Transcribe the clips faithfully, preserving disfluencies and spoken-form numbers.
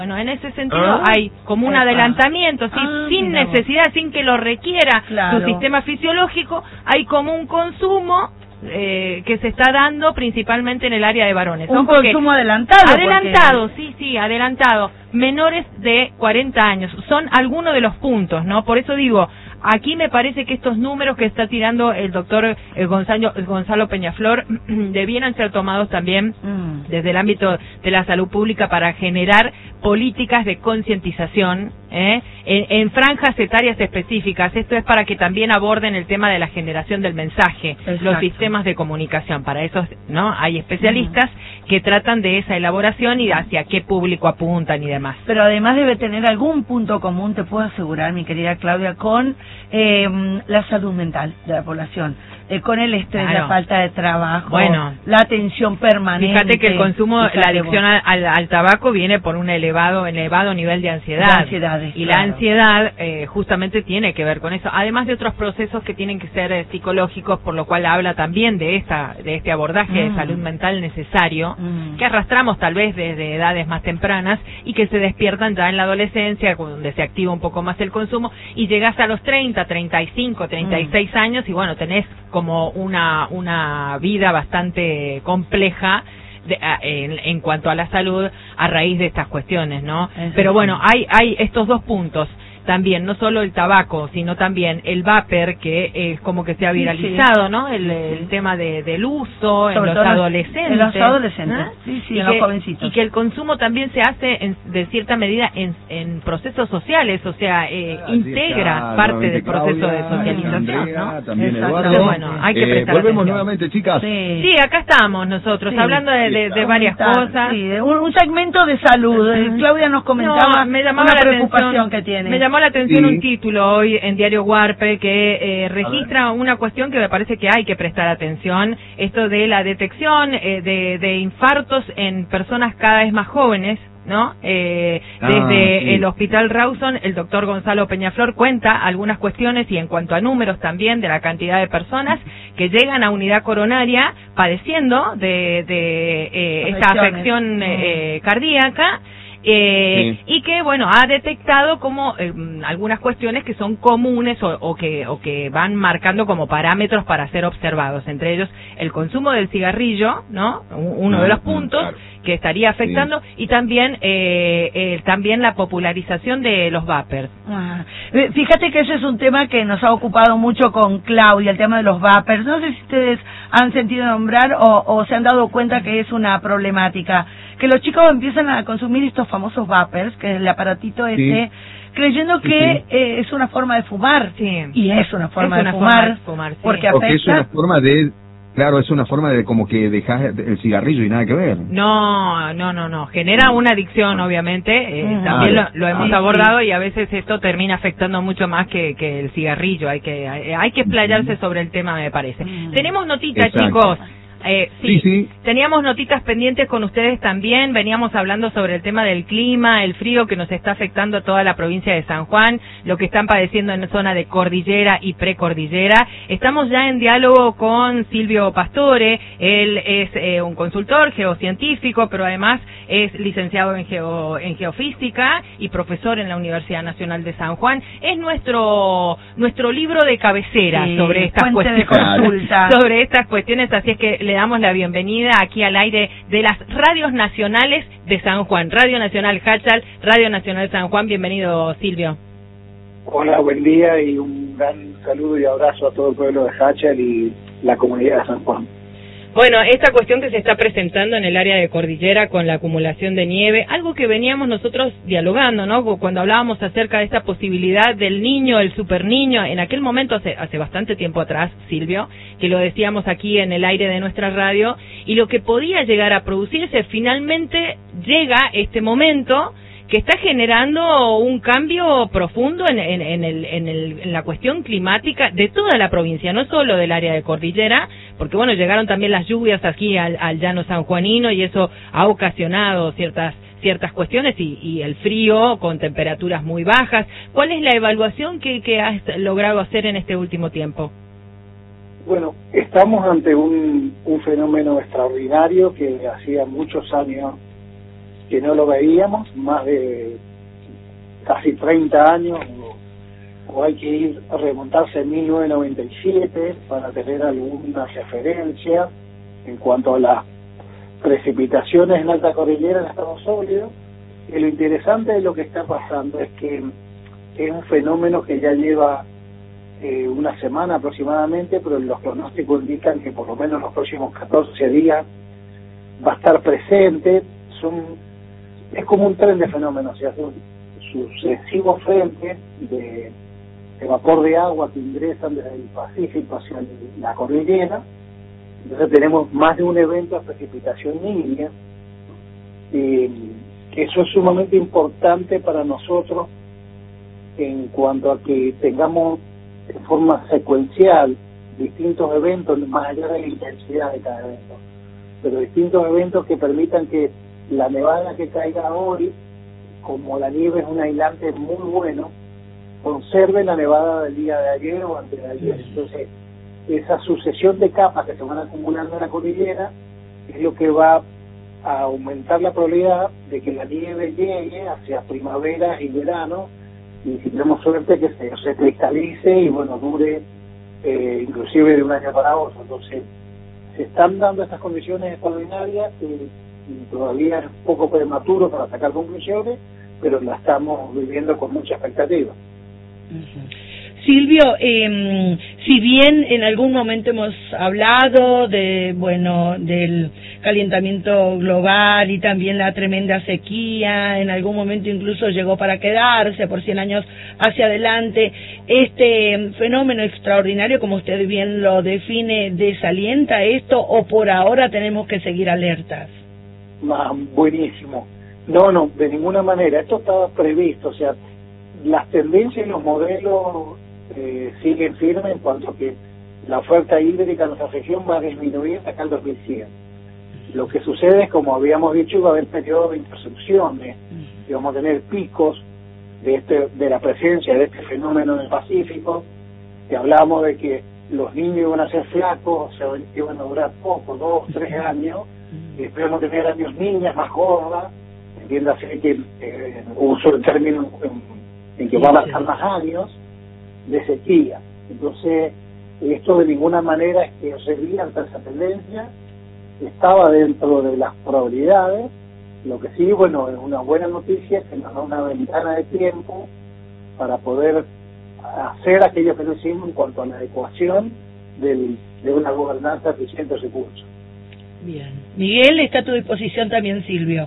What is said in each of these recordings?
Bueno, en ese sentido ¿Ah? hay como un adelantamiento, ¿sí? Ah, sin necesidad, sin que lo requiera claro. su sistema fisiológico, hay como un consumo eh, que se está dando principalmente en el área de varones. Un Ojo consumo adelantado. Adelantado, porque... sí, sí, adelantado. Menores de cuarenta años, son algunos de los puntos, ¿no? Por eso digo, aquí me parece que estos números que está tirando el doctor eh, Gonzalo, Gonzalo Peñaflor debieran ser tomados también mm. desde el ámbito de la salud pública para generar políticas de concientización ¿eh? en, en franjas etarias específicas. Esto es para que también aborden el tema de la generación del mensaje, Exacto. los sistemas de comunicación. Para eso, ¿no? Hay especialistas mm. que tratan de esa elaboración y hacia qué público apuntan y demás. Pero además debe tener algún punto común, te puedo asegurar, mi querida Claudia, con eh, la salud mental de la población, eh, con el estrés, claro. la falta de trabajo, bueno, la atención permanente. Fíjate que el consumo, la adicción al, al, al tabaco viene por un elevado elevado nivel de ansiedad. De ansiedades, y claro. la ansiedad eh, justamente tiene que ver con eso, además de otros procesos que tienen que ser eh, psicológicos, por lo cual habla también de esta de este abordaje mm. de salud mental necesario, mm. que arrastramos tal vez desde edades más tempranas y que se despiertan ya en la adolescencia, donde se activa un poco más el consumo, y llegas a los treinta, treinta y cinco, treinta y seis mm. años y bueno, tenés como una una vida bastante compleja de, a, en, en cuanto a la salud a raíz de estas cuestiones, ¿no? Eso Pero bueno, sí. hay hay estos dos puntos también, no solo el tabaco, sino también el vapor, que es como que se ha viralizado, sí. ¿no? El, el tema de, del uso en los adolescentes. En los adolescentes, ¿no? sí, sí, y en que, los jovencitos. Y que el consumo también se hace en, de cierta medida en, en procesos sociales, o sea, eh, ah, integra sí, parte del proceso Claudia, de socialización, Andrea, ¿no? También Entonces, Eduardo. bueno, hay que eh, prestar Volvemos atención. nuevamente, chicas. Sí. sí, acá estamos nosotros, sí, hablando de, de, de varias cosas. Sí, de un, un segmento de salud. Uh-huh. Claudia nos comentaba no, me llamaba una la preocupación atención, que tiene. Me llamó la atención sí. un título hoy en Diario Guarpe que eh, registra una cuestión que me parece que hay que prestar atención, esto de la detección eh, de, de infartos en personas cada vez más jóvenes, ¿no? Eh, ah, desde sí. el Hospital Rawson, el doctor Gonzalo Peñaflor cuenta algunas cuestiones y en cuanto a números también de la cantidad de personas que llegan a unidad coronaria padeciendo de, de eh, esta afección eh, cardíaca. Eh, sí. Y que bueno ha detectado como eh, algunas cuestiones que son comunes o, o que o que van marcando como parámetros para ser observados, entre ellos el consumo del cigarrillo, no uno ah, de los puntos claro. que estaría afectando sí. y también eh, eh, también la popularización de los vapers. Ah, fíjate que ese es un tema que nos ha ocupado mucho con Claudia, el tema de los vapers. No sé si ustedes han sentido nombrar o, o se han dado cuenta que es una problemática, que los chicos empiezan a consumir estos famosos vapers, que es el aparatito este, sí. creyendo que sí. eh, es una forma de fumar, sí. y es una forma, es una de, fumar, forma de fumar, sí. porque afecta... Porque es una forma de... Claro, es una forma de como que dejas el cigarrillo y nada que ver. No, no, no, no. Genera una adicción, obviamente. Eh, mm. También ah, lo, lo hemos ah, abordado sí. y a veces esto termina afectando mucho más que, que el cigarrillo. Hay que hay, hay que explayarse mm. sobre el tema, me parece. Mm. Tenemos notitas, Exacto. chicos. Eh, sí, sí, sí, teníamos notitas pendientes con ustedes también, veníamos hablando sobre el tema del clima, el frío que nos está afectando a toda la provincia de San Juan, lo que están padeciendo en la zona de cordillera y precordillera. Estamos ya en diálogo con Silvio Pastore, él es eh, un consultor geocientífico, pero además es licenciado en, geo, en geofísica y profesor en la Universidad Nacional de San Juan. Es nuestro nuestro libro de cabecera sí, sobre estas cuestiones, sobre estas cuestiones, así es que le damos la bienvenida aquí al aire de las radios nacionales de San Juan, Radio Nacional Hachal, Radio Nacional San Juan. Bienvenido, Silvio. Hola, buen día y un gran saludo y abrazo a todo el pueblo de Hachal y la comunidad de San Juan. Bueno, esta cuestión que se está presentando en el área de cordillera con la acumulación de nieve, algo que veníamos nosotros dialogando, ¿no? Cuando hablábamos acerca de esta posibilidad del niño, el superniño, en aquel momento, hace, hace bastante tiempo atrás, Silvio, que lo decíamos aquí en el aire de nuestra radio, y lo que podía llegar a producirse, finalmente llega este momento que está generando un cambio profundo en, en, en, el, en, el, en la cuestión climática de toda la provincia, no solo del área de cordillera, porque bueno, llegaron también las lluvias aquí al, al llano sanjuanino y eso ha ocasionado ciertas ciertas cuestiones y, y el frío con temperaturas muy bajas. ¿Cuál es la evaluación que, que has logrado hacer en este último tiempo? Bueno, estamos ante un, un fenómeno extraordinario que hacía muchos años que no lo veíamos, más de casi treinta años, o, o hay que ir a remontarse a mil novecientos noventa y siete para tener alguna referencia en cuanto a las precipitaciones en alta cordillera en estado sólido. Y lo interesante de lo que está pasando es que es un fenómeno que ya lleva eh, una semana aproximadamente, pero los pronósticos indican que por lo menos los próximos catorce días va a estar presente. Son, es como un tren de fenómenos, o sea, son sucesivos frentes de, de vapor de agua que ingresan desde el Pacífico hacia la cordillera. Entonces tenemos más de un evento de precipitación nívea, y que eso es sumamente importante para nosotros en cuanto a que tengamos de forma secuencial distintos eventos, más allá de la intensidad de cada evento, pero distintos eventos que permitan que la nevada que caiga hoy, como la nieve es un aislante muy bueno, conserve la nevada del día de ayer o antes de ayer. Entonces, esa sucesión de capas que se van acumulando en la cordillera es lo que va a aumentar la probabilidad de que la nieve llegue hacia primavera y verano, y si tenemos suerte que se, se cristalice y bueno, dure eh, inclusive de un año para otro. Entonces, se están dando estas condiciones extraordinarias y, y todavía es un poco prematuro para sacar conclusiones, pero la estamos viviendo con mucha expectativa. Uh-huh. Silvio, eh, si bien en algún momento hemos hablado de, bueno, del calentamiento global y también la tremenda sequía, en algún momento incluso llegó para quedarse por cien años hacia adelante, este fenómeno extraordinario, como usted bien lo define, ¿desalienta esto o por ahora tenemos que seguir alertas? Ah, buenísimo. No, no, de ninguna manera. Esto estaba previsto, o sea, las tendencias y los modelos eh, siguen firmes en cuanto a que la oferta hídrica en nuestra región va a disminuir hasta el dos mil cien. Lo que sucede es, como habíamos dicho, va a haber periodos de interrupciones, y vamos a tener picos de este de la presencia de este fenómeno en el Pacífico, que hablamos de que los niños iban a ser flacos, o sea, iban a durar poco, dos, tres años, y después vamos a tener años niñas más gordas, entiéndase que eh, uso el término en, en que van a pasar más años de sequía. Entonces, esto de ninguna manera es que revierta esa tendencia, estaba dentro de las probabilidades. Lo que sí, bueno, es una buena noticia que nos da una ventana de tiempo para poder hacer aquello que no hicimos en cuanto a la adecuación del, de una gobernanza eficiente de recursos. Bien. Miguel, está a tu disposición también, Silvio.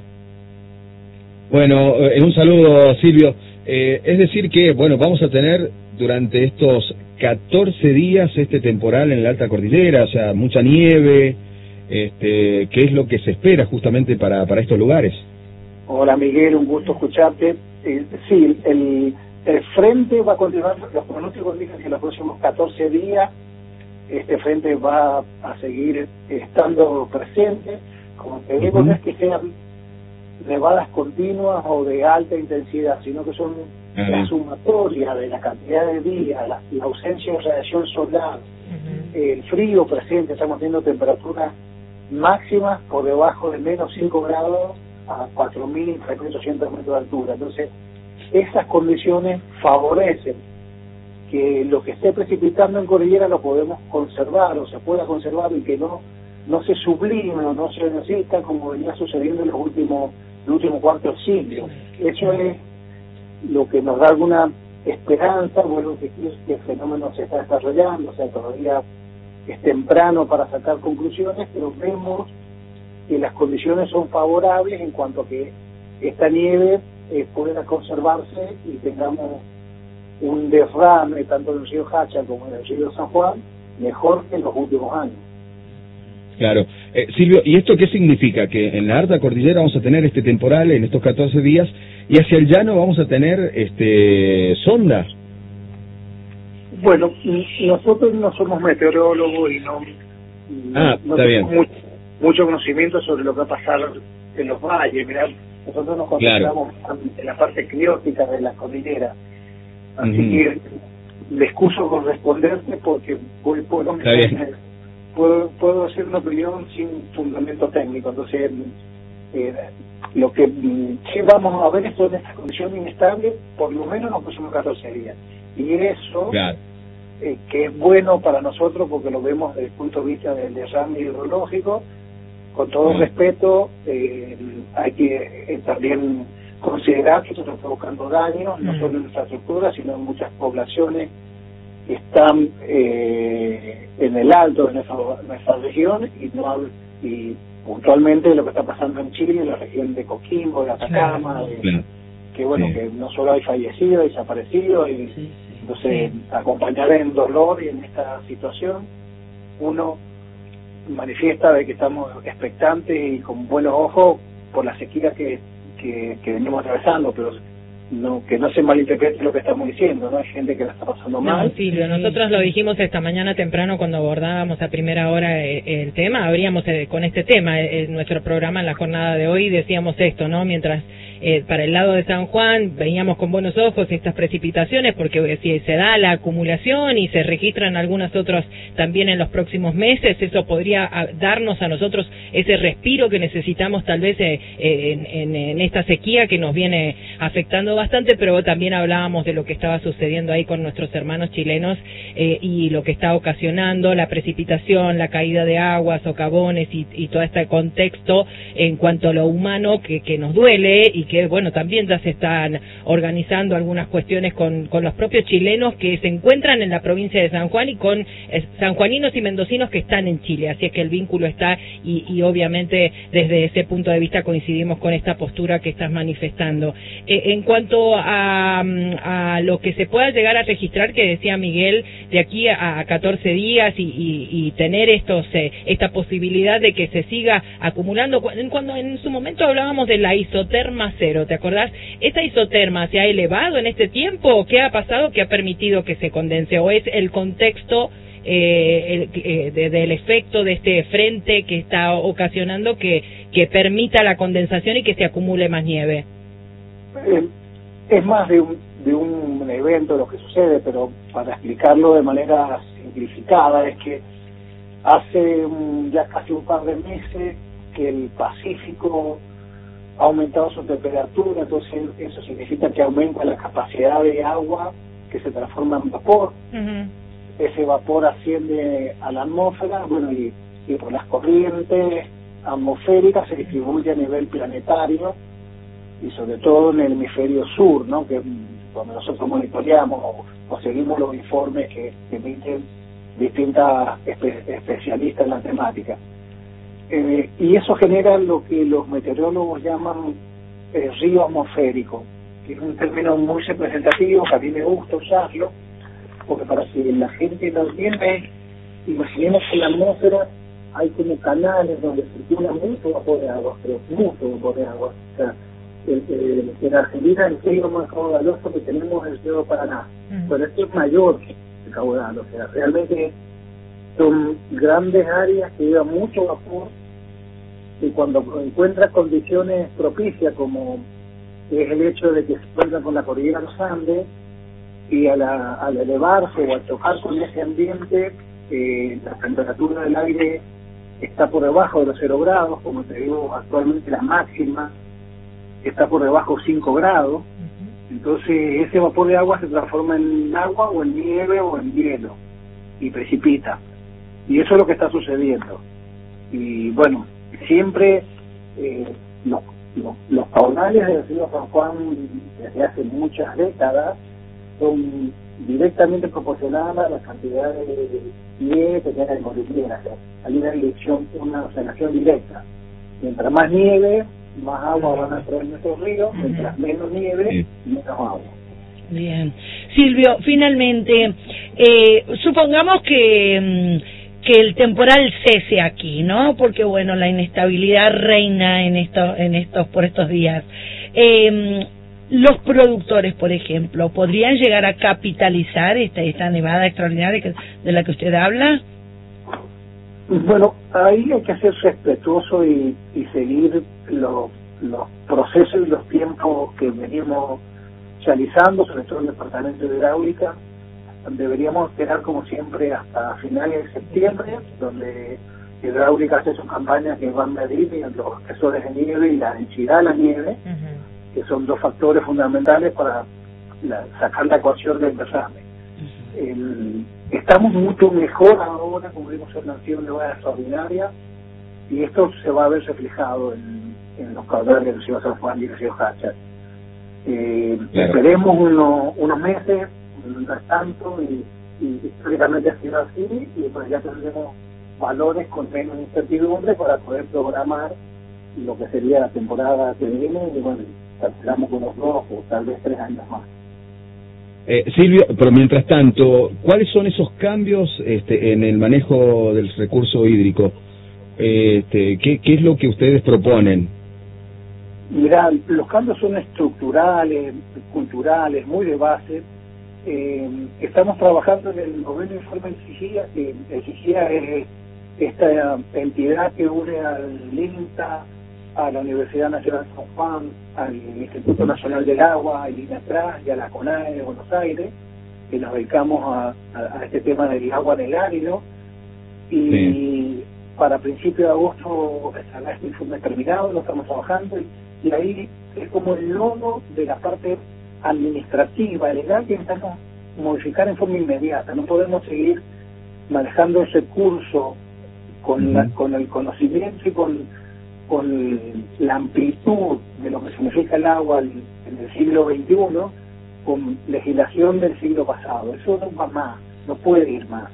Bueno, eh, un saludo, Silvio. Eh, es decir que, bueno, vamos a tener durante estos catorce días este temporal en la alta cordillera, o sea, mucha nieve. Este, ¿qué es lo que se espera justamente para, para estos lugares? Hola Miguel, un gusto escucharte. Eh, sí, el, el frente va a continuar, los pronósticos dicen que en los próximos catorce días este frente va a seguir estando presente. Como te digo, uh-huh. No es que sean nevadas continuas o de alta intensidad, sino que son uh-huh. la sumatoria de la cantidad de días, la, la ausencia de radiación solar, uh-huh. el frío presente. Estamos teniendo temperaturas máximas por debajo de menos cinco grados a cuatro mil ochocientos metros de altura. Entonces, esas condiciones favorecen que lo que esté precipitando en cordillera lo podemos conservar o se pueda conservar y que no no se sublime o no se necesita como venía sucediendo en los últimos el último cuarto de siglo. Eso es lo que nos da alguna esperanza. Vuelvo a decir que el fenómeno se está desarrollando, o sea, todavía es temprano para sacar conclusiones, pero vemos que las condiciones son favorables en cuanto a que esta nieve eh, pueda conservarse y tengamos un derrame tanto en el río Hacha como en el río San Juan mejor que en los últimos años. Claro. Eh, Silvio, ¿y esto qué significa? Que en la alta cordillera vamos a tener este temporal en estos catorce días y hacia el llano vamos a tener este sondas. Bueno, nosotros no somos meteorólogos y no, ah, no, no tenemos mucho, mucho conocimiento sobre lo que va a pasar en los valles. Mirá, nosotros nos concentramos claro. en la parte criótica de la cordillera. Así uh-huh. que le excuso con responderte porque voy, puedo, puedo, puedo hacer una opinión sin fundamento técnico. Entonces, eh, lo que mm, sí vamos a ver esto en esta condición inestable por lo menos los próximos catorce días. Y eso, claro. eh, que es bueno para nosotros porque lo vemos desde el punto de vista del derrame hidrológico, con todo Sí. respeto, eh, hay que eh, también considerar que esto está provocando daños, no Mm. solo en infraestructura, sino en muchas poblaciones que están eh, en el alto de nuestra, nuestra región y no hab- y puntualmente lo que está pasando en Chile, en la región de Coquimbo, de Atacama, Claro. de, Claro. que bueno, Sí. que no solo hay fallecidos, hay desaparecidos, y Sí, sí. entonces Sí. acompañar en dolor y en esta situación, uno manifiesta de que estamos expectantes y con buenos ojos por la sequía que, que, que venimos atravesando, pero no que no se malinterprete lo que estamos diciendo, ¿no? Hay gente que la está pasando No, mal. Silvio, nosotros lo dijimos esta mañana temprano cuando abordábamos a primera hora eh, el tema, abríamos eh, con este tema eh, nuestro programa en la jornada de hoy, decíamos esto, ¿no? Mientras eh, para el lado de San Juan veíamos con buenos ojos estas precipitaciones, porque eh, si se da la acumulación y se registran algunas otras también en los próximos meses, eso podría a, darnos a nosotros ese respiro que necesitamos tal vez eh, eh, en, en, en esta sequía que nos viene afectando bastante, pero también hablábamos de lo que estaba sucediendo ahí con nuestros hermanos chilenos eh, y lo que está ocasionando la precipitación, la caída de aguas, socavones y, y todo este contexto en cuanto a lo humano que, que nos duele y que, bueno, también ya se están organizando algunas cuestiones con, con los propios chilenos que se encuentran en la provincia de San Juan y con eh, sanjuaninos y mendocinos que están en Chile, así es que el vínculo está y, y obviamente desde ese punto de vista coincidimos con esta postura que estás manifestando. Eh, en cuanto a, a lo que se pueda llegar a registrar, que decía Miguel, de aquí a, a catorce días y, y, y tener estos eh, esta posibilidad de que se siga acumulando, cuando, cuando en su momento hablábamos de la isoterma cero, ¿te acordás? ¿Esta isoterma se ha elevado en este tiempo? ¿Qué ha pasado que ha permitido que se condense? ¿O es el contexto eh, el, eh, de, del efecto de este frente que está ocasionando que, que permita la condensación y que se acumule más nieve? Eh, es más de un, de un evento lo que sucede, pero para explicarlo de manera simplificada es que hace un, ya casi un par de meses que el Pacífico ha aumentado su temperatura, entonces eso significa que aumenta la capacidad de agua que se transforma en vapor. Uh-huh. Ese vapor asciende a la atmósfera, bueno, y, y por las corrientes atmosféricas se distribuye a nivel planetario y sobre todo en el hemisferio sur, ¿no? Que cuando nosotros monitoreamos o, o seguimos los informes que, que emiten distintas espe especialistas en la temática. Eh, y eso genera lo que los meteorólogos llaman eh, río atmosférico, que es un término muy representativo, que a mí me gusta usarlo, porque para que la gente lo entienda, imaginemos que en la atmósfera hay como canales donde circula mucho vapor de agua, pero mucho vapor de agua. O sea, el, el, en Argentina el río más caudaloso que tenemos es el río Paraná, uh-huh. pero este es mayor que el caudal, o sea, realmente son grandes áreas que llevan mucho vapor y cuando encuentra condiciones propicias como es el hecho de que se encuentra con la cordillera de los Andes y a la, al elevarse o al chocar con ese ambiente eh, la temperatura del aire está por debajo de los cero grados, como te digo actualmente la máxima está por debajo de cinco grados, uh-huh. entonces ese vapor de agua se transforma en agua o en nieve o en hielo y precipita. Y eso es lo que está sucediendo. Y bueno, siempre eh, los, los, los caudales del río San Juan desde hace muchas décadas son directamente proporcionadas a la cantidad de nieve que tiene la cordillera. Hay una dirección, una relación directa. Mientras más nieve, más agua van a traer nuestros ríos, uh-huh. mientras menos nieve, sí. menos agua. Bien. Silvio, finalmente, eh, supongamos que... que el temporal cese aquí, ¿no? Porque bueno, la inestabilidad reina en estos, en estos, por estos días. Eh, los productores, por ejemplo, ¿podrían llegar a capitalizar esta, esta nevada extraordinaria que, de la que usted habla? Bueno, ahí hay que ser respetuoso y, y seguir los, los procesos y los tiempos que venimos realizando, sobre todo en el departamento de hidráulica. Deberíamos esperar como siempre hasta finales de septiembre, donde Hidráulica hace sus campañas que van a medir los espesores de nieve y la densidad de la nieve, uh-huh. que son dos factores fundamentales para la, sacar la ecuación del derrame. Uh-huh. El, estamos mucho mejor ahora, como vimos en una acción de nevada extraordinaria, y esto se va a ver reflejado en, en los caudales de la ciudad de San Juan y la ciudad de Hachal. Eh, claro. Esperemos uno, unos meses, mientras tanto, y, y históricamente ha sido así, y pues ya tendremos valores con menos incertidumbre para poder programar lo que sería la temporada que viene, y bueno, esperamos unos dos o tal vez tres años más. Eh, Silvio, pero mientras tanto, ¿cuáles son esos cambios este, en el manejo del recurso hídrico? Este, ¿qué, ¿Qué es lo que ustedes proponen? Mirá, los cambios son estructurales, culturales, muy de base. Eh, estamos trabajando en el noveno informe del SIGIA, que el SIGIA es esta entidad que une al INTA, a la Universidad Nacional de San Juan, al Instituto Nacional del Agua, al INATRAS y a la CONAE de Buenos Aires, que nos dedicamos a, a, a este tema del agua en el árido, y sí. para principios de agosto estará este informe terminado, lo estamos trabajando, y, y ahí es como el logo de la parte administrativa, legal, que necesitamos modificar en forma inmediata. No podemos seguir manejando ese curso con, la, con el conocimiento y con con la amplitud de lo que significa el agua en el siglo veintiuno, con legislación del siglo pasado. Eso no va más, no puede ir más.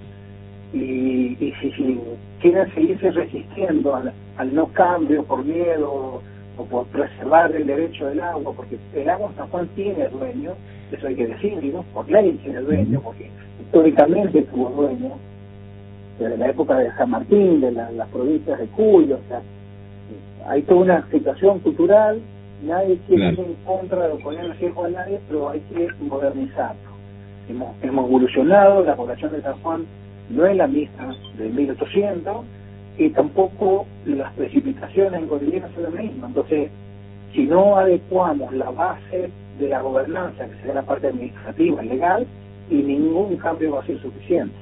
Y, y si, si quieren seguirse resistiendo al, al no cambio por miedo o por preservar el derecho del agua, porque el agua en San Juan tiene dueño, eso hay que decirlo, por ley tiene dueño, porque históricamente tuvo dueño, desde la época de San Martín, de la, las provincias de Cuyo, o sea, hay toda una situación cultural, nadie quiere ir en contra de poner el riesgo a nadie, pero hay que modernizarlo. Hemos, hemos evolucionado, la población de San Juan no es la misma de mil ochocientos, y tampoco las precipitaciones en cordillera son las mismas. Entonces, si no adecuamos la base de la gobernanza, que será la parte administrativa, legal, y ningún cambio va a ser suficiente.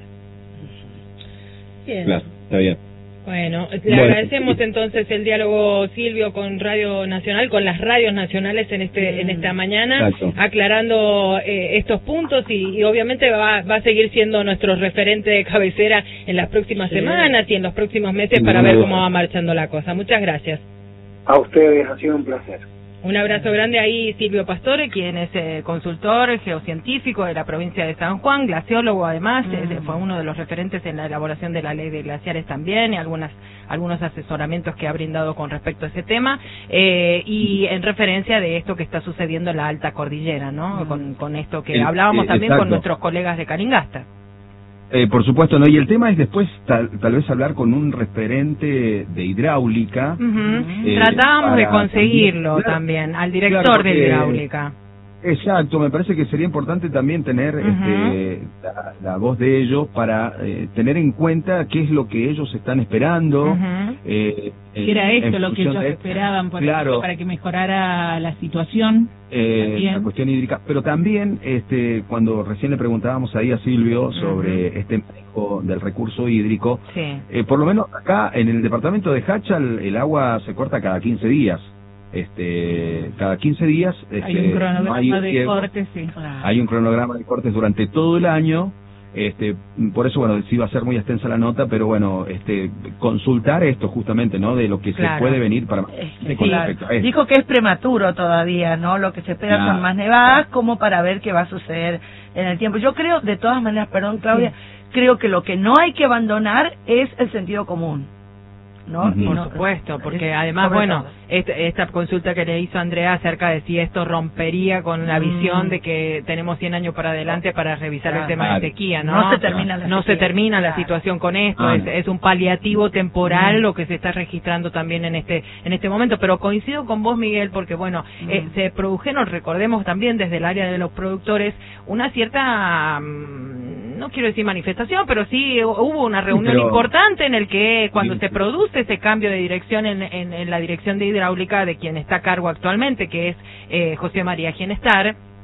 Bien. Claro, está bien. Bueno, le bueno, agradecemos sí. entonces el diálogo, Silvio, con Radio Nacional, con las radios nacionales en este mm. en esta mañana, Exacto. aclarando eh, estos puntos y, y obviamente va, va a seguir siendo nuestro referente de cabecera en las próximas sí. semanas y en los próximos meses sí, para ver cómo va marchando la cosa. Muchas gracias. A ustedes, ha sido un placer. Un abrazo grande ahí, Silvio Pastore, quien es eh, consultor geocientífico de la provincia de San Juan, glaciólogo además, mm. eh, fue uno de los referentes en la elaboración de la ley de glaciares también, y algunas algunos asesoramientos que ha brindado con respecto a ese tema, eh, y en referencia de esto que está sucediendo en la alta cordillera, ¿no? Mm. Con, con esto que el, hablábamos eh, también exacto. con nuestros colegas de Calingasta. Eh, por supuesto, ¿no? Y el tema es después tal, tal vez hablar con un referente de hidráulica. Uh-huh. eh, Tratábamos de conseguirlo claro, también, al director claro, porque, de hidráulica. Exacto, me parece que sería importante también tener uh-huh. este, la, la voz de ellos para eh, tener en cuenta qué es lo que ellos están esperando. Uh-huh. eh, ¿Qué era esto lo que ellos de... esperaban por claro. ejemplo, para que mejorara la situación? Eh, la cuestión hídrica, pero también este cuando recién le preguntábamos ahí a Silvio sobre uh-huh. este manejo del recurso hídrico, sí. eh, por lo menos acá en el departamento de Hachal el agua se corta cada quince días. Este, cada quince días este, hay un cronograma no hay de riego, cortes, sí. Claro. Hay un cronograma de cortes durante todo el año. Este, por eso, bueno, sí va a ser muy extensa la nota, pero bueno, este, consultar esto justamente, ¿no? De lo que claro. se puede venir para este, con sí. respecto a esto. Dijo que es prematuro todavía, ¿no? Lo que se espera claro. son más nevadas, como para ver qué va a suceder en el tiempo. Yo creo, de todas maneras, perdón, Claudia, sí. creo que lo que no hay que abandonar es el sentido común. ¿No? Uh-huh. Por supuesto, porque además, bueno, esta, esta consulta que le hizo Andrea acerca de si esto rompería con la visión mm. de que tenemos cien años para adelante para revisar claro. el tema claro. de sequía, ¿no? No se termina la, no se termina claro. la situación con esto, ah. es, es un paliativo temporal mm. lo que se está registrando también en este en este momento, pero coincido con vos, Miguel, porque bueno, mm. eh, se produjeron, recordemos también desde el área de los productores, una cierta... no quiero decir manifestación, pero sí hubo una reunión pero, importante en el que cuando sí, se produce ese cambio de dirección en, en, en la dirección de hidráulica de quien está a cargo actualmente, que es eh, José María Ginestar,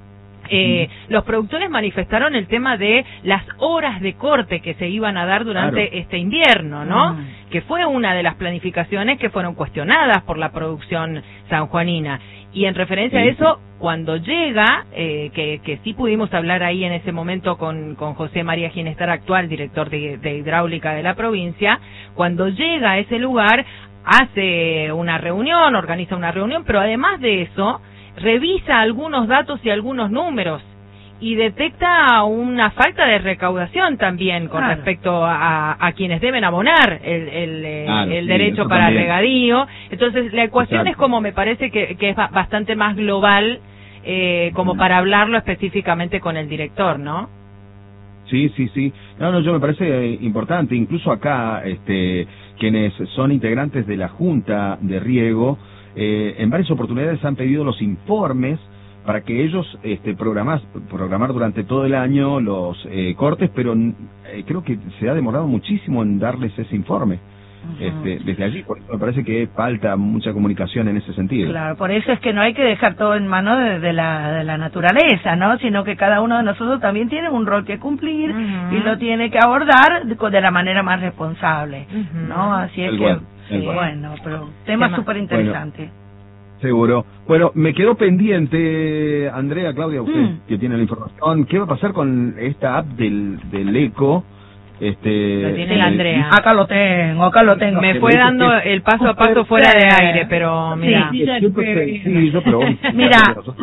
Eh, mm. Los productores manifestaron el tema de las horas de corte que se iban a dar durante claro. este invierno, ¿no? Mm. Que fue una de las planificaciones que fueron cuestionadas por la producción sanjuanina. Y en referencia sí. a eso, cuando llega, eh, que, que sí pudimos hablar ahí en ese momento con, con José María Ginestar, actual director de, de hidráulica de la provincia, cuando llega a ese lugar, hace una reunión, organiza una reunión, pero además de eso, revisa algunos datos y algunos números y detecta una falta de recaudación también con claro. respecto a, a quienes deben abonar el, el, claro, el sí, derecho para también. regadío. Entonces la ecuación Exacto. es como me parece que, que es bastante más global eh, como para hablarlo específicamente con el director, ¿no? Sí, sí, sí. No, no, yo me parece importante. Incluso acá, este, quienes son integrantes de la Junta de Riego, Eh, en varias oportunidades han pedido los informes para que ellos este, programar, programar durante todo el año los eh, cortes, pero eh, creo que se ha demorado muchísimo en darles ese informe. Uh-huh. este, desde allí, por eso me parece que falta mucha comunicación en ese sentido. Claro, por eso es que no hay que dejar todo en manos de, de, la, de la naturaleza, ¿no? Sino que cada uno de nosotros también tiene un rol que cumplir uh-huh. y lo tiene que abordar de, de la manera más responsable, uh-huh. ¿no? Así es el que... Bueno. Sí, bueno, pero tema súper interesante. Bueno, seguro. Bueno, me quedó pendiente, Andrea, Claudia, usted mm. que tiene la información, ¿qué va a pasar con esta app del, del Eco? Este, lo tiene la Andrea. Acá lo tengo, acá lo tengo. Me fue dando el paso a paso fuera de aire, pero mira. Sí, sí, yo, pero mira,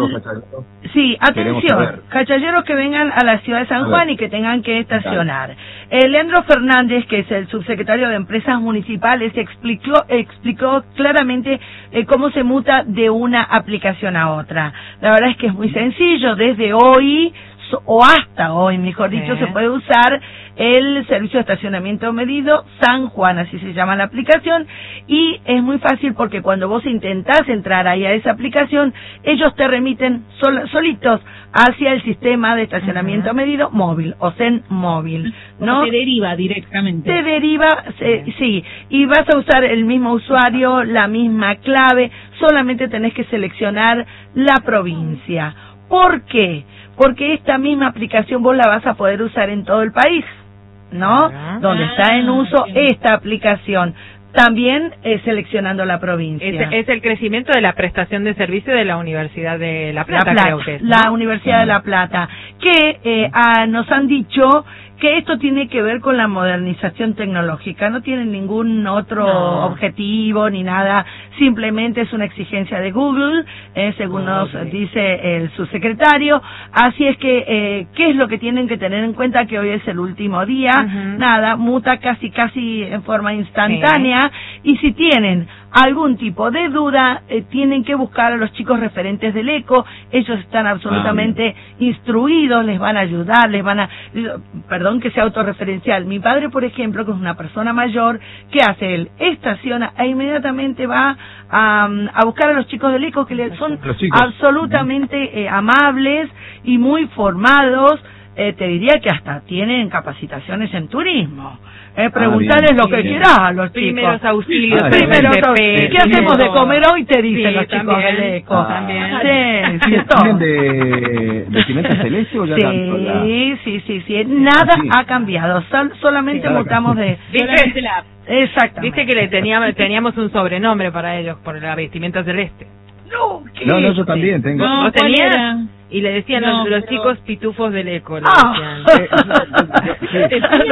sí, atención, cachalleros que vengan a la ciudad de San Juan y que tengan que estacionar. Eh, Leandro Fernández, que es el subsecretario de Empresas Municipales, explicó, explicó claramente eh, cómo se muta de una aplicación a otra. La verdad es que es muy sencillo, desde hoy o hasta hoy, mejor dicho, se puede usar el servicio de estacionamiento medido San Juan, así se llama la aplicación, y es muy fácil porque cuando vos intentás entrar ahí a esa aplicación, ellos te remiten sol, solitos hacia el sistema de estacionamiento uh-huh. medido móvil, o C E N móvil, ¿no? Te deriva directamente. Te deriva, eh, sí, y vas a usar el mismo usuario, la misma clave, solamente tenés que seleccionar la provincia. ¿Por qué? Porque esta misma aplicación vos la vas a poder usar en todo el país, ¿no? Ah, Donde está en uso esta aplicación. También eh, seleccionando la provincia. Es, es el crecimiento de la prestación de servicio de la Universidad de La Plata, La Plata creo que es, ¿no? La Universidad de La Plata, que eh, ah, nos han dicho que esto tiene que ver con la modernización tecnológica, no tiene ningún otro no. objetivo ni nada, simplemente es una exigencia de Google, eh, según oh, nos okay. dice el subsecretario, así es que, eh, ¿qué es lo que tienen que tener en cuenta? Que hoy es el último día, uh-huh. nada, muta casi casi en forma instantánea, sí. y si tienen algún tipo de duda, eh, tienen que buscar a los chicos referentes del ECO, ellos están absolutamente ah, instruidos, les van a ayudar, les van a, perdón que sea autorreferencial, mi padre por ejemplo, que es una persona mayor, ¿qué hace él? Estaciona e inmediatamente va a, a buscar a los chicos del ECO que le son absolutamente eh, amables y muy formados, eh, te diría que hasta tienen capacitaciones en turismo. Eh, preguntarles ah, lo que quieras a los chicos. Primeros auxilios. Ah, primeros auxilios. ¿Qué hacemos de comer hoy? Te dicen sí, los chicos también, del ECO. Ah, también. Sí, sí, ¿Tienen de vestimenta celeste o ya sí, tanto? La... Sí, sí, sí, sí. Nada sí. ha cambiado. Sol, solamente sí, mutamos de... ¿Viste? La... Exactamente. Viste que le teníamos, teníamos un sobrenombre para ellos por la vestimenta celeste. No, ¿qué no, no, yo también tengo. No, ¿Vos tenías? Y le decían no, los, los pero... chicos pitufos del ECO. Le ah. decían.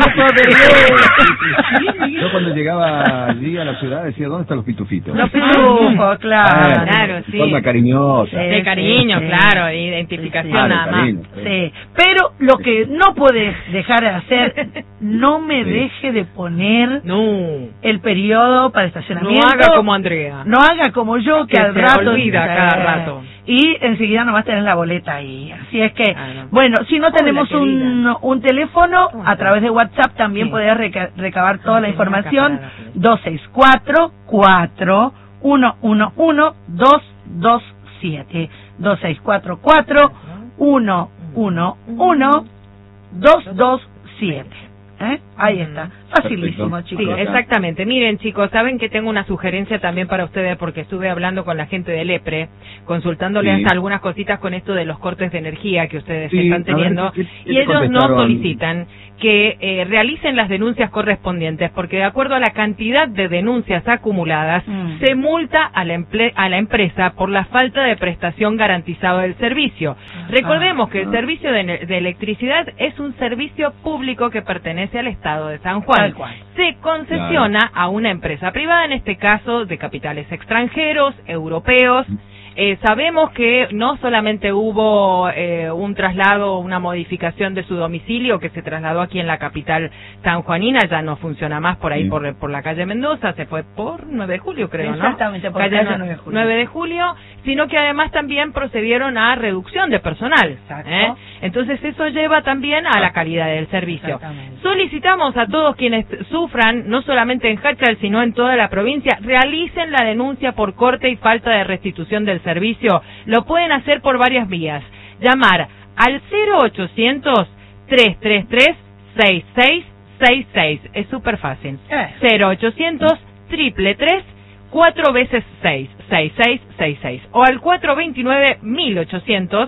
Yo cuando llegaba allí a la ciudad decía, ¿dónde están los pitufitos? Los pitufos, claro. Ah, claro, sí. Forma cariñosa. Sí, de cariño, sí, claro, sí. Identificación sí, nada más. Sí. sí, pero lo que no puedes dejar de hacer, no me sí. deje de poner no. el periodo para estacionamiento. No haga como Andrea. No haga como yo, que, que al se rato... olvida cada rato. Y enseguida nomás tenés la boleta ahí. Así es que, ah, no. bueno, si no tenemos Hola, un, un teléfono, a través de WhatsApp también sí. podés reca recabar toda no, la información. dos seis cuatro, cuatro uno uno uno, dos dos siete. dos seis cuatro, cuatro uno uno uno, dos dos siete. ¿Eh? Ahí está, facilísimo, Perfecto. chicos. Sí, exactamente. Miren, chicos, saben que tengo una sugerencia también para ustedes porque estuve hablando con la gente del EPRE, consultándoles Sí. algunas cositas con esto de los cortes de energía que ustedes Sí, están a ver, teniendo, ¿qué- qué y te ellos no contestaron? solicitan que eh, realicen las denuncias correspondientes, porque de acuerdo a la cantidad de denuncias acumuladas, Mm. se multa a la, emple- a la empresa por la falta de prestación garantizada del servicio. Recordemos que el ah. servicio de, de electricidad es un servicio público que pertenece al Estado de San Juan. Tal cual. Se concesiona a una empresa privada, en este caso de capitales extranjeros, europeos. Eh, sabemos que no solamente hubo eh, un traslado, una modificación de su domicilio, que se trasladó aquí en la capital sanjuanina, ya no funciona más por ahí, Sí. por, por la calle Mendoza, se fue por nueve de julio, creo, ¿no? Exactamente, por calle calle no- nueve de julio. nueve de julio, sino que además también procedieron a reducción de personal. Exacto. ¿eh? Entonces eso lleva también a la calidad del servicio. Exactamente. Solicitamos a todos quienes sufran, no solamente en Jáchal, sino en toda la provincia, realicen la denuncia por corte y falta de restitución del servicio. Lo pueden hacer por varias vías. Llamar al cero ochocientos, tres tres tres, seis seis seis seis. Es súper fácil. Eh. cero ochocientos, triple tres, cuatro veces seis, seis seis seis seis. O al cuatro veintinueve, mil ochocientos.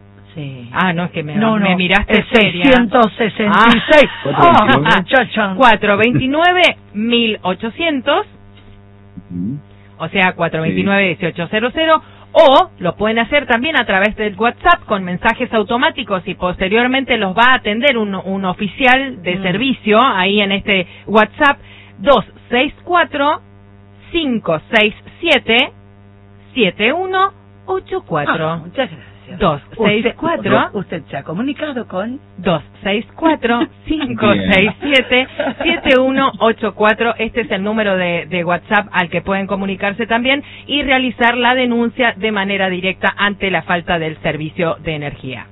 Sí. Ah, no, es que me, No, no, me miraste es seria. seiscientos sesenta y seis. Ah. Ah, muchachón. cuatro veintinueve, mil ochocientos, Ujú. o sea, cuatro veintinueve, dieciocho cero cero, o lo pueden hacer también a través del WhatsApp con mensajes automáticos y posteriormente los va a atender un, un oficial de Mm. servicio ahí en este WhatsApp dos seis cuatro, cinco seis siete, siete uno ocho cuatro. Ah, muchas gracias. dos seis cuatro. Usted, usted se ha comunicado con... dos seis cuatro, cinco seis siete, siete uno ocho cuatro. Este es el número de, de WhatsApp al que pueden comunicarse también y realizar la denuncia de manera directa ante la falta del servicio de energía.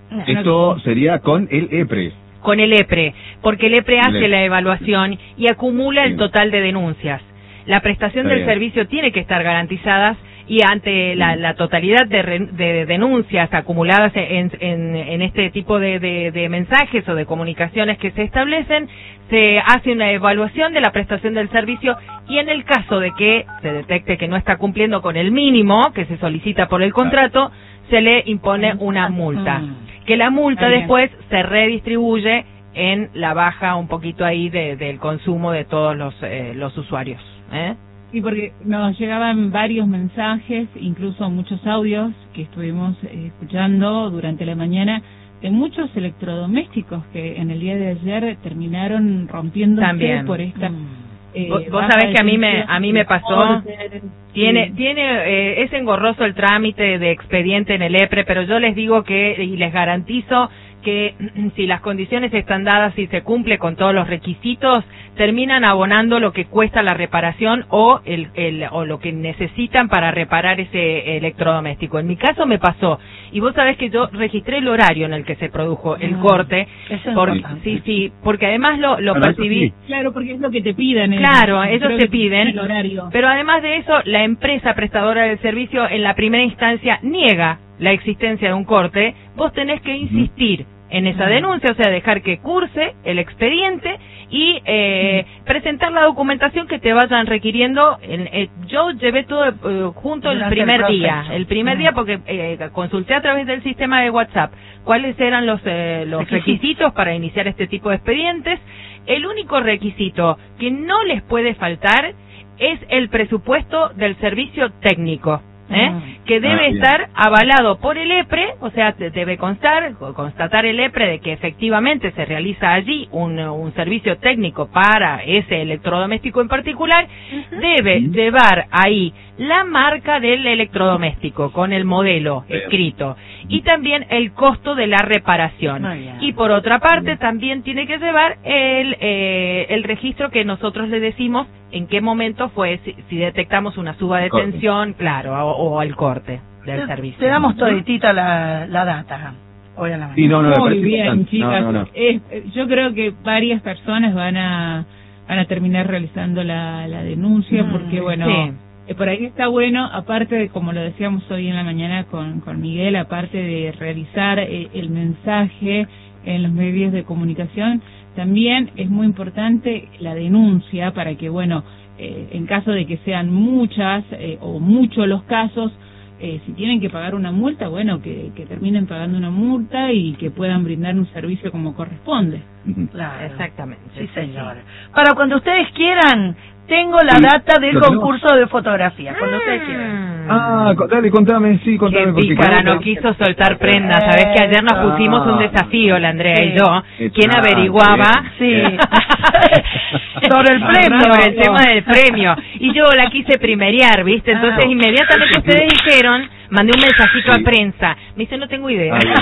Esto sería con el EPRE. Con el EPRE, porque el EPRE hace Le- la evaluación y acumula el Bien. total de denuncias. La prestación Está del bien. servicio tiene que estar garantizada y ante la, la totalidad de, re- de denuncias acumuladas en, en, en este tipo de, de, de mensajes o de comunicaciones que se establecen, se hace una evaluación de la prestación del servicio y en el caso de que se detecte que no está cumpliendo con el mínimo que se solicita por el contrato, se le impone una multa. Que la multa Bien. después se redistribuye en la baja un poquito ahí de, del consumo de todos los, eh, los usuarios. ¿eh? Sí, porque nos llegaban varios mensajes, incluso muchos audios que estuvimos eh, escuchando durante la mañana de muchos electrodomésticos que en el día de ayer terminaron rompiéndose También. por esta. eh, Vos, vos baja sabés que a mí me tensión, a mí me pasó. cortes, Tiene, sí. tiene, eh, es engorroso el trámite de expediente en el EPRE, pero yo les digo que, y les garantizo que si las condiciones están dadas y se cumple con todos los requisitos, terminan abonando lo que cuesta la reparación o el, el o lo que necesitan para reparar ese electrodoméstico. En mi caso me pasó, y vos sabés que yo registré el horario en el que se produjo el Mm, corte, eso es por- importante. sí, sí, porque además lo, lo Claro, eso percibí. sí. Claro, porque es lo que te piden. ellos. Claro, ellos Creo te que piden, el horario. pero además de eso, la empresa prestadora del servicio en la primera instancia niega la existencia de un corte, vos tenés que insistir en esa denuncia, o sea, dejar que curse el expediente y eh, presentar la documentación que te vayan requiriendo. En, eh, yo llevé todo eh, junto el Durante el primer día, proceso. el primer Mm. día porque eh, consulté a través del sistema de WhatsApp cuáles eran los, eh, los Requisitos. requisitos para iniciar este tipo de expedientes. El único requisito que no les puede faltar es el presupuesto del servicio técnico, ¿eh? Mm. que debe Ah, bien. estar avalado por el EPRE, o sea, te- debe constar, o constatar el EPRE de que efectivamente se realiza allí un, un servicio técnico para ese electrodoméstico en particular, debe llevar ahí la marca del electrodoméstico con el modelo Bien. escrito y también el costo de la reparación. Muy bien. Y por otra parte también tiene que llevar el, eh, el registro que nosotros le decimos en qué momento fue, si, si detectamos una suba de Corte. tensión, claro, o, o el corte del Te- servicio. Te damos toditita la, la data hoy a la mañana. Sí, no, no, me Muy parece bien, importante. chicas. No, no, no. Es- eh, yo creo que varias personas van a van a terminar realizando la, la denuncia Mm, porque, bueno, sí. eh, por ahí está bueno, aparte de, como lo decíamos hoy en la mañana con, con Miguel, aparte de realizar eh, el mensaje en los medios de comunicación. También es muy importante la denuncia para que, bueno, eh, en caso de que sean muchas eh, o muchos los casos, eh, si tienen que pagar una multa, bueno, que, que terminen pagando una multa y que puedan brindar un servicio como corresponde. Claro. Exactamente. Sí, señor. Para cuando ustedes quieran, tengo la Sí, data del lo concurso de fotografía. Cuando ustedes quieran. Ah, co- dale, contame, sí, contame. Qué porque pícara, creo no que- quiso soltar prendas. Sabés que ayer nos pusimos un desafío, la Andrea y yo. Sí. ¿Quién Ah, averiguaba? Sí. Eh, Sobre el premio. Sobre el tema del premio. Y yo la quise primerear, ¿viste? Entonces Ah. inmediatamente ustedes dijeron, mandé un mensajito Sí. a prensa. Me dice, no tengo idea. Ah, bien.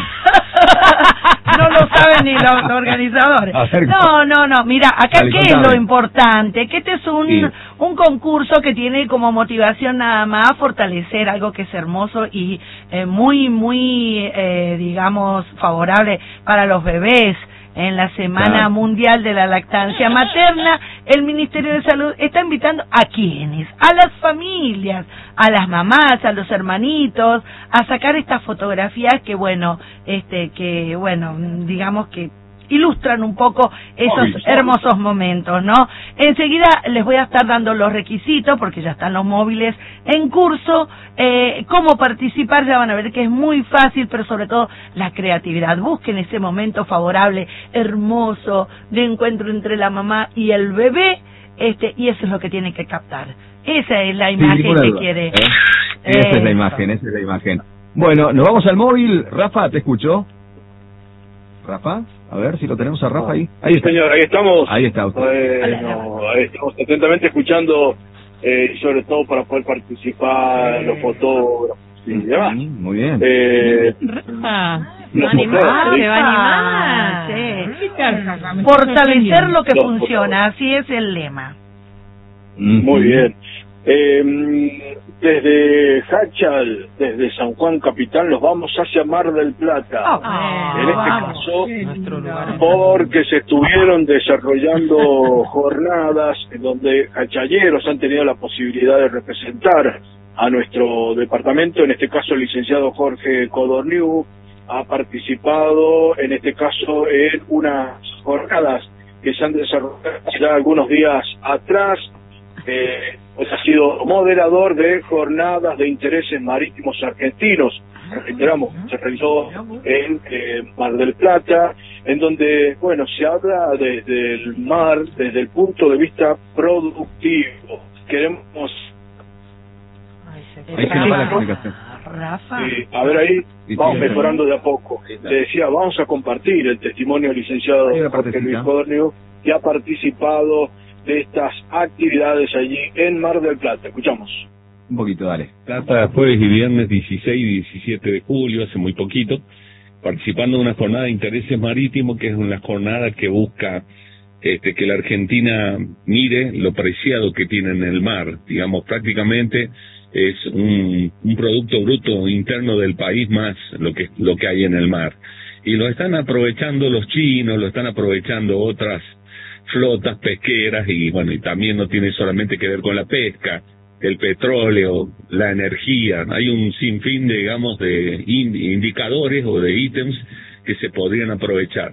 No lo saben ni los, los organizadores. A ver, No, no, no. Mira, acá dale, qué es contame. lo importante, que este es un, Sí. un concurso que tiene como motivación nada más fortalecer algo que es hermoso y eh, muy, muy, eh, digamos, favorable para los bebés. En la Semana Claro. Mundial de la Lactancia Materna, el Ministerio de Salud está invitando a quienes, a las familias, a las mamás, a los hermanitos, a sacar estas fotografías que, bueno, este, que, bueno, digamos que ilustran un poco esos Móvil. hermosos momentos, ¿no? Enseguida les voy a estar dando los requisitos, porque ya están los móviles en curso, eh, cómo participar, ya van a ver que es muy fácil, pero sobre todo la creatividad. Busquen ese momento favorable, hermoso, de encuentro entre la mamá y el bebé, este, y eso es lo que tienen que captar. Esa es la Sin imagen ninguna que duda, quiere. ¿eh? Esa es la Eso. imagen, esa es la imagen. Bueno, nos vamos al móvil. Rafa, ¿te escucho? Rafa, a ver si lo tenemos a Rafa ahí. Ahí Sí, está. señor, ahí estamos. Ahí está usted. Bueno, ahí estamos atentamente escuchando, eh, sobre todo para poder participar, los fotógrafos y demás. Mm, Muy bien. Eh, Rafa, los animar, fotógrafos, se va a Ah, animar. sí. ¿qué tal, Rafa? Me estoy Fortalecer sorprendiendo. lo que Los funciona, así es el lema. Mm. Muy bien. Eh, desde Hachal, desde San Juan Capital, nos vamos hacia Mar del Plata. Ah, en este vamos. caso, Nuestro lugar. porque se estuvieron desarrollando jornadas en donde hachalleros han tenido la posibilidad de representar a nuestro departamento, en este caso el licenciado Jorge Codorniu ha participado, en este caso, en unas jornadas que se han desarrollado ya algunos días atrás. Eh, pues ha sido moderador de jornadas de intereses marítimos argentinos, reiteramos, se realizó en eh, Mar del Plata, en donde, bueno, se habla desde el mar, desde el punto de vista productivo. Queremos, Ahí se nos va la comunicación. Rafa. eh, a ver ahí, Sí, vamos sí. mejorando de a poco. Te decía, vamos a compartir el testimonio del licenciado Ahí la Jorge partecita. Luis Codorniu, que ha participado de estas actividades allí en Mar del Plata. Escuchamos. Un poquito, dale. Plata, jueves y viernes dieciséis y diecisiete de julio, hace muy poquito, participando en una jornada de intereses marítimos, que es una jornada que busca este, que la Argentina mire lo preciado que tiene en el mar. Digamos, prácticamente es un, un producto bruto interno del país más lo que, lo que hay en el mar. Y lo están aprovechando los chinos, lo están aprovechando otras flotas pesqueras, y bueno, y también no tiene solamente que ver con la pesca, el petróleo, la energía. Hay un sinfín, digamos, de in- indicadores o de ítems que se podrían aprovechar.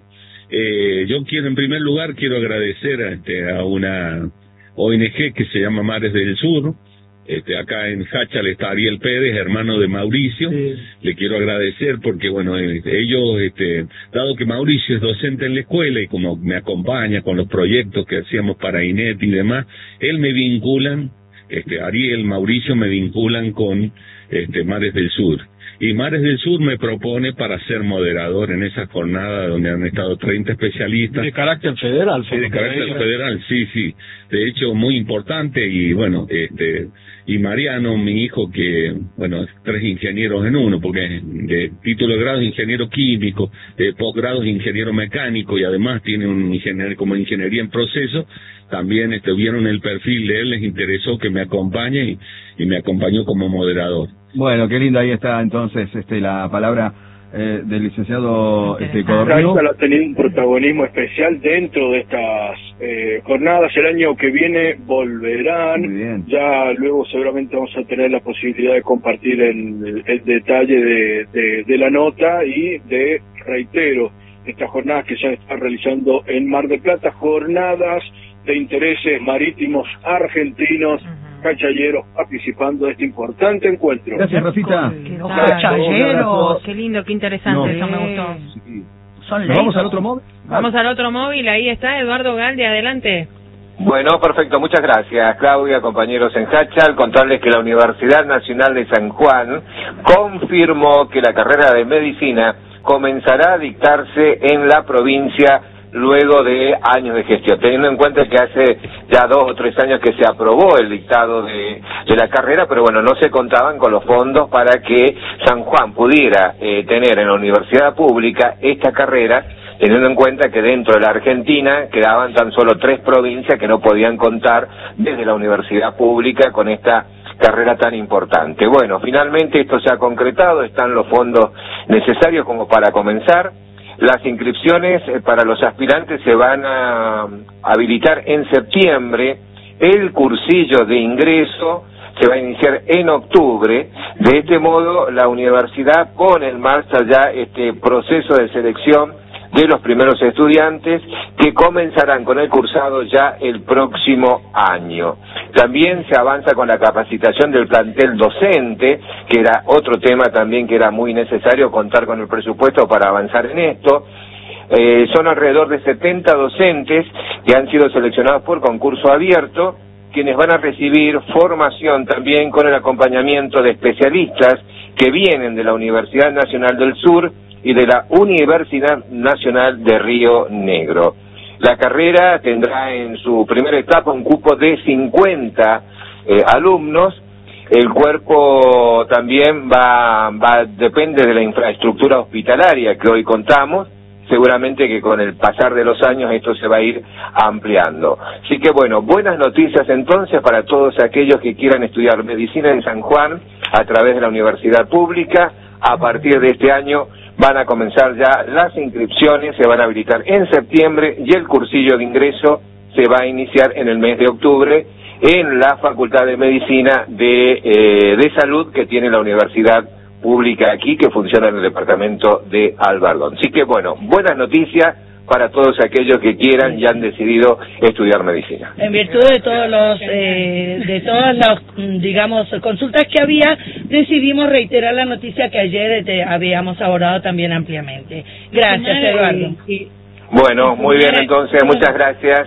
Eh, yo quiero, en primer lugar, quiero agradecer a, este, a una O N G que se llama Mares del Sur. Este, acá en Hachal está Ariel Pérez, hermano de Mauricio. Sí. Le quiero agradecer porque, bueno, eh, ellos, este, dado que Mauricio es docente en la escuela y como me acompaña con los proyectos que hacíamos para I N E T y demás, él me vinculan, este, Ariel, Mauricio me vinculan con este, Mares del Sur. Y Mares del Sur me propone para ser moderador en esa jornada donde han estado treinta especialistas. De carácter federal. Sí, de carácter federal, sí, sí. De hecho, muy importante. Y bueno, este, y Mariano, mi hijo, que, bueno, es tres ingenieros en uno, porque de título de grado es ingeniero químico, de posgrado es ingeniero mecánico, y además tiene un ingeniero como ingeniería en proceso. También este, vieron el perfil de él, les interesó que me acompañe y, y me acompañó como moderador. Bueno, qué linda, ahí está entonces este, la palabra eh, del licenciado este, Codorniu. Hachal ha tenido un protagonismo especial dentro de estas eh, jornadas. El año que viene volverán. Muy bien. Ya luego seguramente vamos a tener la posibilidad de compartir el, el detalle de, de, de la nota y de, reitero, estas jornadas que ya están realizando en Mar del Plata, jornadas de intereses marítimos argentinos, uh-huh. cachalleros participando de este importante encuentro. Gracias, Rafita. Los cachalleros. Qué lindo, qué interesante, no, eso me gustó. Sí. Son ¿Nos vamos al otro móvil? Vamos al otro móvil, ahí está Eduardo Galdi, adelante. Bueno, perfecto, muchas gracias, Claudia, compañeros en Hachal. Contarles que la Universidad Nacional de San Juan confirmó que la carrera de medicina comenzará a dictarse en la provincia luego de años de gestión, teniendo en cuenta que hace ya dos o tres años que se aprobó el dictado de, de la carrera, pero bueno, no se contaban con los fondos para que San Juan pudiera eh, tener en la universidad pública esta carrera, teniendo en cuenta que dentro de la Argentina quedaban tan solo tres provincias que no podían contar desde la universidad pública con esta carrera tan importante. Bueno, finalmente esto se ha concretado, están los fondos necesarios como para comenzar. Las inscripciones para los aspirantes se van a habilitar en septiembre, el cursillo de ingreso se va a iniciar en octubre. De este modo, la universidad pone en marcha ya este proceso de selección de los primeros estudiantes que comenzarán con el cursado ya el próximo año. También se avanza con la capacitación del plantel docente, que era otro tema también que era muy necesario contar con el presupuesto para avanzar en esto. Eh, son alrededor de setenta docentes que han sido seleccionados por concurso abierto, quienes van a recibir formación también con el acompañamiento de especialistas que vienen de la Universidad Nacional del Sur y de la Universidad Nacional de Río Negro. La carrera tendrá en su primera etapa un cupo de cincuenta eh, alumnos. El cuerpo también va, va, depende de la infraestructura hospitalaria que hoy contamos. Seguramente que con el pasar de los años esto se va a ir ampliando. Así que bueno, buenas noticias entonces para todos aquellos que quieran estudiar medicina en San Juan a través de la universidad pública. A partir de este año van a comenzar ya las inscripciones, se van a habilitar en septiembre y el cursillo de ingreso se va a iniciar en el mes de octubre en la Facultad de Medicina de, eh, de Salud que tiene la Universidad Pública aquí, que funciona en el departamento de Albardón. Así que bueno, buenas noticias para todos aquellos que quieran y han decidido estudiar medicina. En virtud de todos los, eh, de todas las, digamos, consultas que había, decidimos reiterar la noticia que ayer te habíamos abordado también ampliamente. Gracias, Eduardo. Bueno, muy bien, entonces, muchas gracias.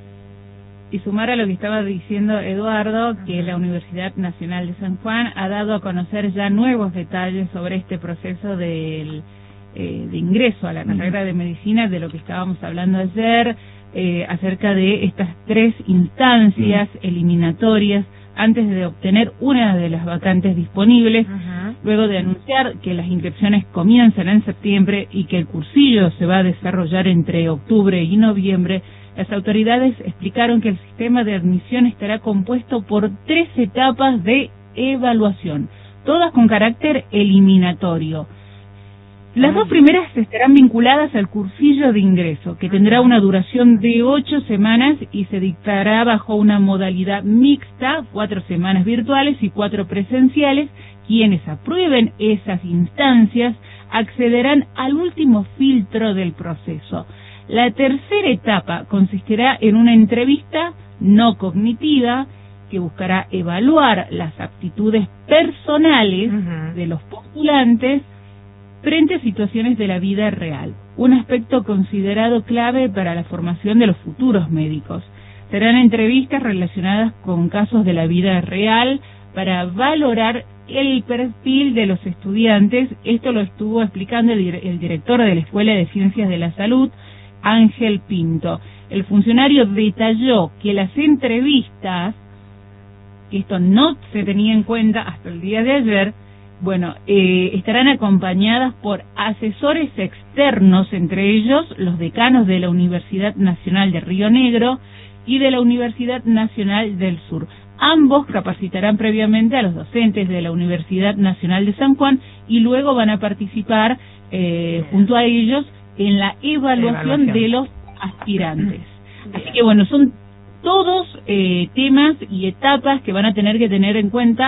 Y sumar a lo que estaba diciendo Eduardo, que la Universidad Nacional de San Juan ha dado a conocer ya nuevos detalles sobre este proceso del Eh, de ingreso a la carrera de medicina, de lo que estábamos hablando ayer, eh, acerca de estas tres instancias eliminatorias antes de obtener una de las vacantes disponibles, uh-huh. luego de anunciar que las inscripciones comienzan en septiembre y que el cursillo se va a desarrollar entre octubre y noviembre. Las autoridades explicaron que el sistema de admisión estará compuesto por tres etapas de evaluación, todas con carácter eliminatorio. Las dos primeras estarán vinculadas al cursillo de ingreso, que tendrá una duración de ocho semanas y se dictará bajo una modalidad mixta, cuatro semanas virtuales y cuatro presenciales. Quienes aprueben esas instancias accederán al último filtro del proceso. La tercera etapa consistirá en una entrevista no cognitiva que buscará evaluar las aptitudes personales uh-huh. de los postulantes frente a situaciones de la vida real, un aspecto considerado clave para la formación de los futuros médicos. Serán entrevistas relacionadas con casos de la vida real para valorar el perfil de los estudiantes. Esto lo estuvo explicando el, el director de la Escuela de Ciencias de la Salud, Ángel Pinto. El funcionario detalló que las entrevistas, que esto no se tenía en cuenta hasta el día de ayer, Bueno, eh, estarán acompañadas por asesores externos, entre ellos los decanos de la Universidad Nacional de Río Negro y de la Universidad Nacional del Sur. Ambos capacitarán previamente a los docentes de la Universidad Nacional de San Juan y luego van a participar eh, junto a ellos en la evaluación, evaluación de los aspirantes. Así que bueno, son todos eh, temas y etapas que van a tener que tener en cuenta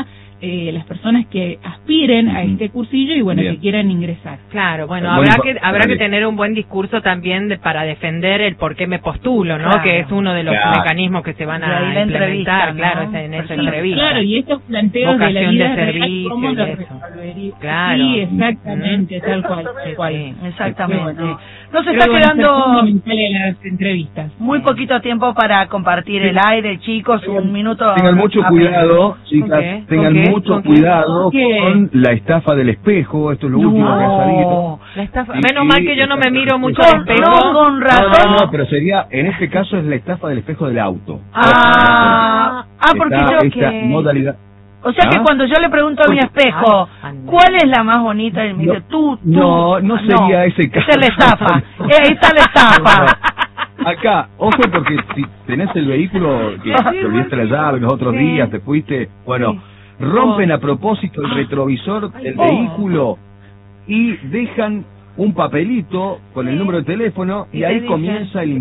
eh, las personas que aspiren a este cursillo y bueno, Bien. que quieran ingresar. Claro, bueno, Muy habrá impo- que habrá que bien. tener un buen discurso también de, para defender el por qué me postulo, ¿no? Claro. Que es uno de los Claro. mecanismos que se van Y ahí a la implementar, entrevista, claro, ¿no? esa- en esa Perfecto. entrevista. Claro, y estos planteos de la Vocación vida de real, servicio ¿cómo y lo eso. resolvería? Claro. Sí, exactamente, tal cual. Tal cual. Sí. Exactamente. Bueno, Nos creo está que van a ser quedando fundamentales las entrevistas. muy poquito tiempo para compartir el aire, chicos, un minuto. Tengan mucho apenas. cuidado, chicas, ¿Con qué? tengan ¿Con qué? mucho ¿Con qué? cuidado ¿Con qué? con la estafa del espejo, esto es lo No. último que ha salido. La estafa- Sí, Menos sí, mal que yo no me estafa. miro mucho Con- al espejo. no, con No, razón. no, no, pero sería, en este caso es la estafa del espejo del auto. Ah, ah, porque Está yo esta que- modalidad. O sea que ¿Ah? cuando yo le pregunto a mi Porque- espejo, Ay, Andrea. ¿cuál es la más bonita? Y me dice, No, tú, tú. no, no sería ese caso. Esa es la estafa. Eh, Esa es la estafa. Acá, ojo, porque si tenés el vehículo, que te olvidaste la llave los otros Sí. días, te fuiste, bueno, rompen a propósito el retrovisor del oh. vehículo y dejan un papelito con el número de teléfono y Y te ahí dicen- comienza el